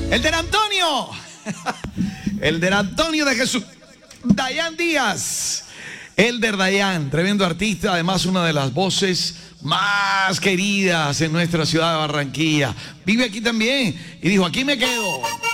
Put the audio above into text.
El del Antonio. El del Antonio de Jesús. Dayan Díaz. Elder Dayan, tremendo artista, además una de las voces más queridas en nuestra ciudad de Barranquilla. Vive aquí también y dijo, aquí me quedo.